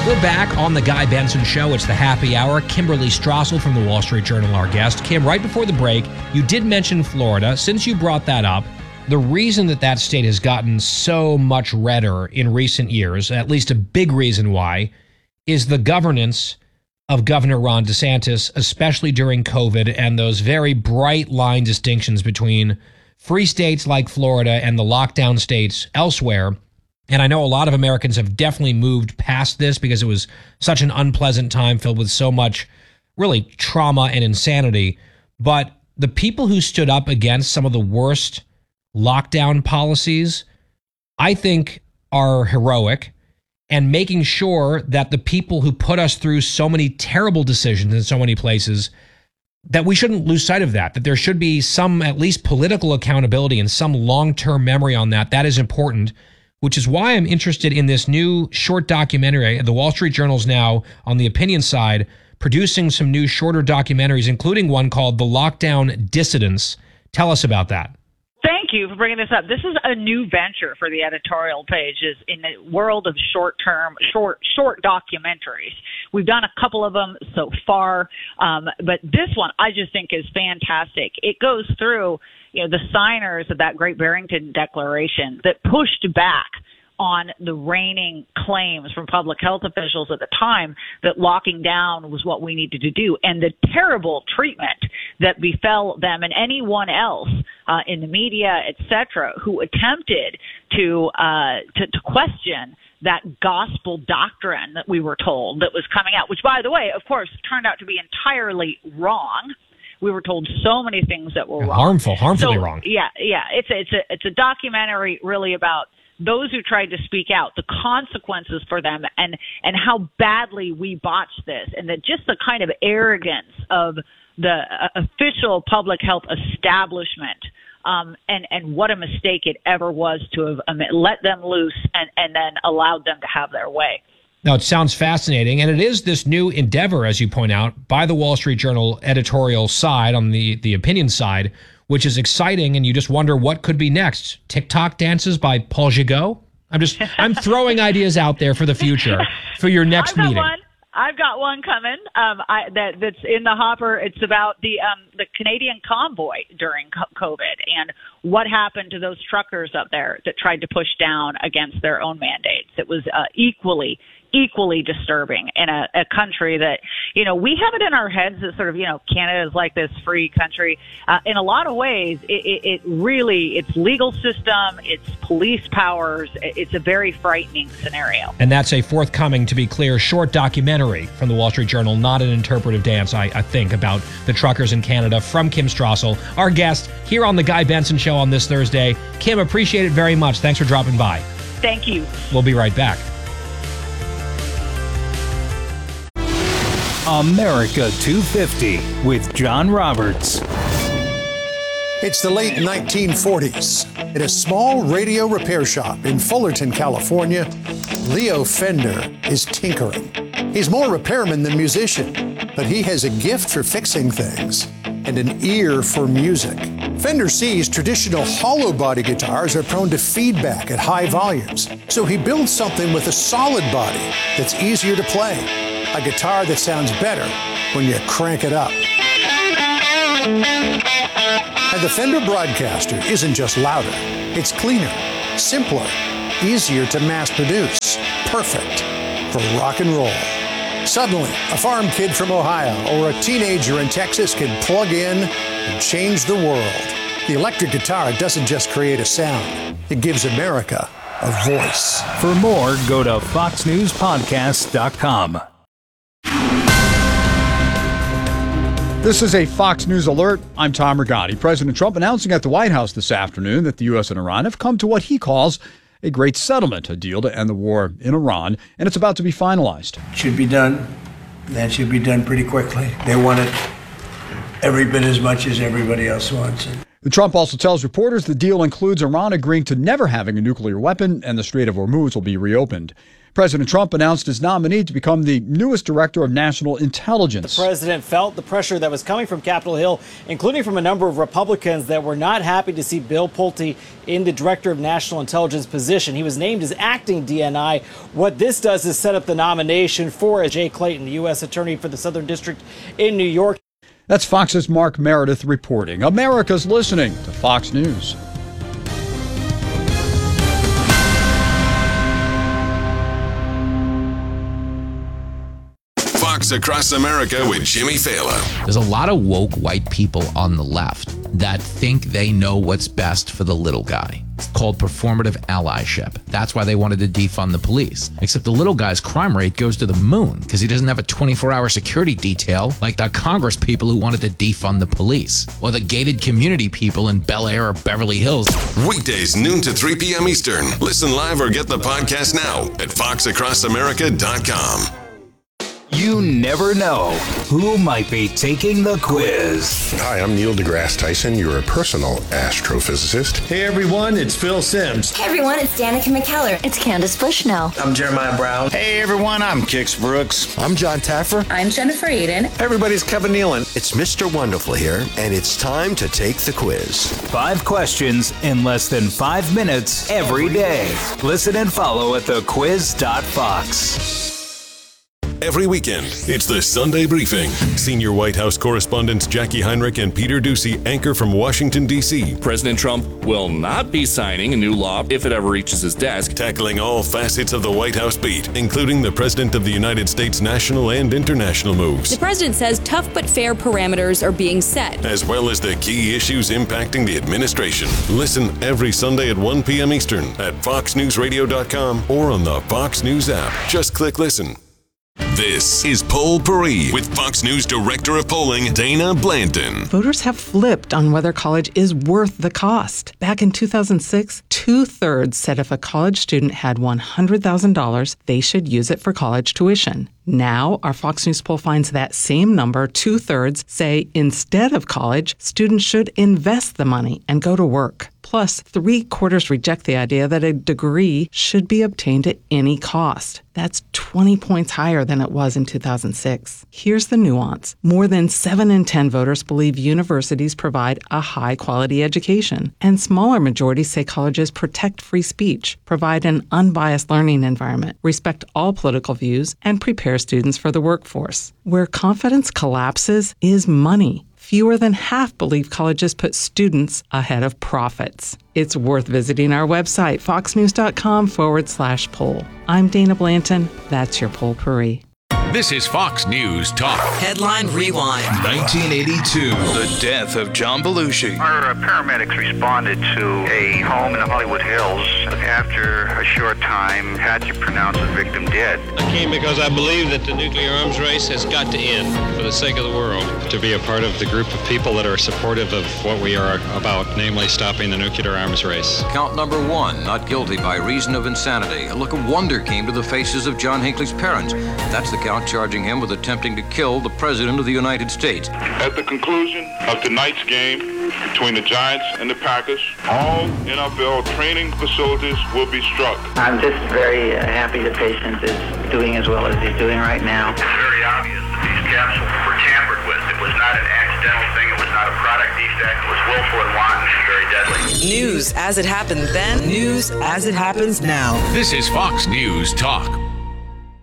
We're back on the Guy Benson Show. It's the happy hour. Kimberly Strassel from the Wall Street Journal, our guest. Kim, right before the break, you did mention Florida. Since you brought that up, the reason that state has gotten so much redder in recent years, at least a big reason why, is the governance of Governor Ron DeSantis, especially during COVID, and those very bright line distinctions between free states like Florida and the lockdown states elsewhere. And I know a lot of Americans have definitely moved past this because it was such an unpleasant time filled with so much really trauma and insanity. But the people who stood up against some of the worst lockdown policies, I think, are heroic, and making sure that the people who put us through so many terrible decisions in so many places, that we shouldn't lose sight of that there should be some at least political accountability and some long-term memory on that. That is important, which is why I'm interested in this new short documentary. The Wall Street Journal's now, on the opinion side, producing some new shorter documentaries, including one called The Lockdown Dissidents. Tell us about that. Thank you for bringing this up. This is a new venture for the editorial pages in the world of short documentaries. We've done a couple of them so far, but this one I just think is fantastic. It goes through, the signers of that Great Barrington Declaration that pushed back on the reigning claims from public health officials at the time that locking down was what we needed to do, and the terrible treatment that befell them and anyone else in the media, et cetera, who attempted to question that gospel doctrine that we were told that was coming out, which, by the way, of course, turned out to be entirely wrong. We were told so many things that were wrong. Harmfully wrong. Yeah. It's a documentary really about those who tried to speak out, the consequences for them, and how badly we botched this, and that just the kind of arrogance of the official public health establishment, and what a mistake it ever was to have let them loose and then allowed them to have their way. Now, it sounds fascinating, and it is this new endeavor, as you point out, by the Wall Street Journal editorial side, on the opinion side, which is exciting, and you just wonder what could be next. TikTok dances by Paul Gigot? I'm throwing ideas out there for the future, for your next meeting. I've got one coming that's in the hopper. It's about the Canadian convoy during COVID and what happened to those truckers up there that tried to push down against their own mandates. It was equally disturbing in a country that, we have it in our heads that sort of, Canada is like this free country. In a lot of ways, it really, its legal system, its police powers, it's a very frightening scenario. And that's a forthcoming, to be clear, short documentary from the Wall Street Journal, not an interpretive dance, I think, about the truckers in Canada, from Kim Strassel, our guest here on The Guy Benson Show on this Thursday. Kim, appreciate it very much. Thanks for dropping by. Thank you. We'll be right back. America 250 with John Roberts. It's the late 1940s. At a small radio repair shop in Fullerton, California, Leo Fender is tinkering. He's more repairman than musician, but he has a gift for fixing things and an ear for music. Fender sees traditional hollow body guitars are prone to feedback at high volumes, so he builds something with a solid body that's easier to play. A guitar that sounds better when you crank it up. And the Fender Broadcaster isn't just louder, it's cleaner, simpler, easier to mass produce, perfect for rock and roll. Suddenly, a farm kid from Ohio or a teenager in Texas can plug in and change the world. The electric guitar doesn't just create a sound, it gives America a voice. For more, go to foxnewspodcast.com. This is a Fox News alert. I'm Tom Rigotti. President Trump announcing at the White House this afternoon that the U.S. and Iran have come to what he calls a great settlement, a deal to end the war in Iran, and it's about to be finalized. It should be done. That should be done pretty quickly. They want it every bit as much as everybody else wants it. Trump also tells reporters the deal includes Iran agreeing to never having a nuclear weapon and the Strait of Hormuz will be reopened. President Trump announced his nominee to become the newest director of national intelligence. The president felt the pressure that was coming from Capitol Hill, including from a number of Republicans that were not happy to see Bill Pulte in the director of national intelligence position. He was named as acting DNI. What this does is set up the nomination for Jay Clayton, the U.S. attorney for the Southern District in New York. That's Fox's Mark Meredith reporting. America's listening to Fox News. Fox Across America with Jimmy Fallon. There's a lot of woke white people on the left that think they know what's best for the little guy. It's called performative allyship. That's why they wanted to defund the police. Except the little guy's crime rate goes to the moon because he doesn't have a 24-hour security detail like the Congress people who wanted to defund the police, or the gated community people in Bel Air or Beverly Hills. Weekdays noon to 3 p.m. Eastern. Listen live or get the podcast now at foxacrossamerica.com. You never know who might be taking the quiz. Hi, I'm Neil deGrasse Tyson, your personal astrophysicist. Hey everyone, it's Phil Simms. Hey everyone, it's Danica McKellar. It's Candace Bushnell. I'm Jeremiah Brown. Hey everyone, I'm Kix Brooks. I'm John Taffer. I'm Jennifer Aiden. Everybody's Kevin Nealon. It's Mr. Wonderful here, and it's time to take the quiz. 5 questions in less than 5 minutes every day. Listen and follow at thequiz.fox. Every weekend, it's the Sunday Briefing. Senior White House correspondents Jackie Heinrich and Peter Doocy anchor from Washington, D.C. President Trump will not be signing a new law if it ever reaches his desk. Tackling all facets of the White House beat, including the President of the United States' national and international moves. The president says tough but fair parameters are being set, as well as the key issues impacting the administration. Listen every Sunday at 1 p.m. Eastern at foxnewsradio.com or on the Fox News app. Just click listen. This is Poll Paris with Fox News Director of Polling, Dana Blanton. Voters have flipped on whether college is worth the cost. Back in 2006, 2/3 said if a college student had $100,000, they should use it for college tuition. Now, our Fox News poll finds that same number, 2/3, say instead of college, students should invest the money and go to work. Plus, 3/4 reject the idea that a degree should be obtained at any cost. That's 20 points higher than it was in 2006. Here's the nuance. More than 7 in 10 voters believe universities provide a high-quality education, and smaller majorities say colleges protect free speech, provide an unbiased learning environment, respect all political views, and prepare students for the workforce. Where confidence collapses is money. Fewer than half believe colleges put students ahead of profits. It's worth visiting our website, foxnews.com/poll. I'm Dana Blanton. That's your Poll Paris. This is Fox News Talk. Headline Rewind. 1982. The death of John Belushi. Our paramedics responded to a home in the Hollywood Hills. After a short time, had to pronounce the victim dead. I came because I believe that the nuclear arms race has got to end for the sake of the world. To be a part of the group of people that are supportive of what we are about, namely stopping the nuclear arms race. Count number 1, not guilty by reason of insanity. A look of wonder came to the faces of John Hinckley's parents. That's the count charging him with attempting to kill the President of the United States. At the conclusion of tonight's game between the Giants and the Packers, all NFL training facilities will be struck. I'm just very happy the patient is doing as well as he's doing right now. It's very obvious that these capsules were tampered with. It was not an accidental thing. It was not a product defect. It was willful and wanton and very deadly. News as it happened then, news as it happens now. This is Fox News Talk